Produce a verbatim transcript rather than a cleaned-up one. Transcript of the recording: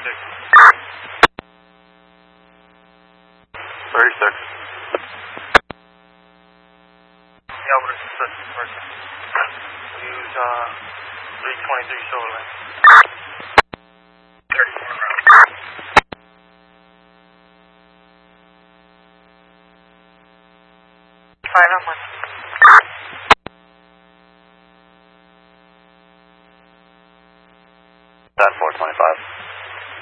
thirty-six. thirty-six. Yeah, what is the suspect person? We use uh, three twenty-three shoulder length. thirty-four round. Five on one. ten four twenty-five.